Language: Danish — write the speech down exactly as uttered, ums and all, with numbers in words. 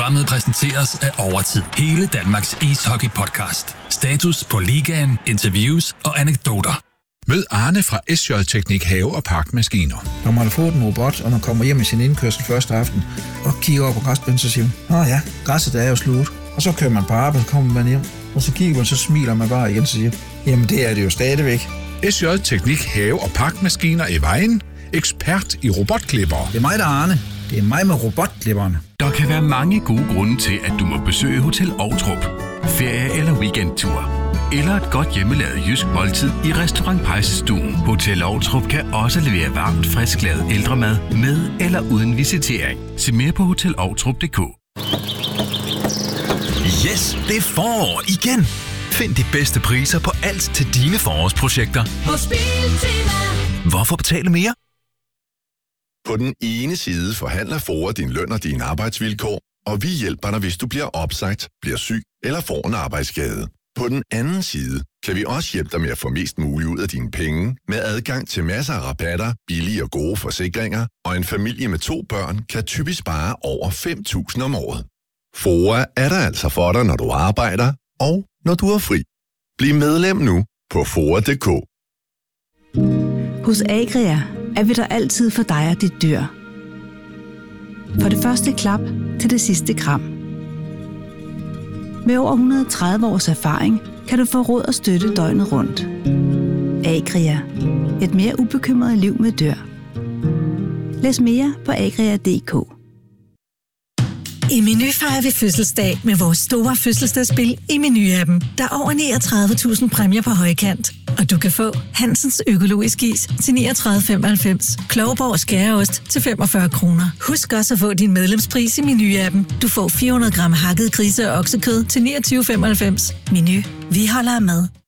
Programmet præsenteres af Overtid. Hele Danmarks ishockey-podcast. Status på ligaen, interviews og anekdoter. Mød Arne fra S J Teknik Have- og Parkmaskiner. Når man har fået en robot, og man kommer hjem med sin indkørsel første aften, og kigger over på græsplænen, så siger man, åh ja, græsset der er jo slut. Og så kører man på arbejde, så kommer man hjem, og så kigger man, så smiler man bare igen, og siger, jamen det er det jo stadigvæk. S J Teknik Have- og Parkmaskiner i Vejen. Ekspert i robotklipper. Det er mig, der er Arne. Det er mig med robotklipperne. Der kan være mange gode grunde til, at du må besøge Hotel Ovtrup. Ferie eller weekendtur. Eller et godt hjemmelavet jysk måltid i Restaurant Pejsestuen. Hotel Ovtrup kan også levere varmt, frisklavet ældremad med eller uden visitering. Se mere på hotel ovtrup punktum d k. Yes, det er forår igen. Find de bedste priser på alt til dine forårsprojekter. Hos Biltema. Hvorfor betale mere? På den ene side forhandler FOA din løn og dine arbejdsvilkår, og vi hjælper dig, hvis du bliver opsagt, bliver syg eller får en arbejdsskade. På den anden side kan vi også hjælpe dig med at få mest muligt ud af dine penge, med adgang til masser af rabatter, billige og gode forsikringer, og en familie med to børn kan typisk spare over fem tusind om året. FOA er der altså for dig, når du arbejder, og når du er fri. Bliv medlem nu på F O A punktum d k. Hos Agria er vi der altid for dig og dit dyr. For det første klap til det sidste kram. Med over et hundrede og tredive års erfaring kan du få råd og støtte døgnet rundt. Agria. Et mere ubekymret liv med dyr. Læs mere på agria punktum d k. I Meny fejrer vi fødselsdag med vores store fødselsdagsspil i Meny-appen. Der er over niogtredive tusind præmier på højkant. Og du kan få Hansens økologisk is til niogtredive femoghalvfems, Klovborg skæreost til femogfyrre kroner. Husk også at få din medlemspris i Meny-appen. Du får fire hundrede gram hakket grise- og oksekød til niogtyve femoghalvfems. Meny. Vi holder med.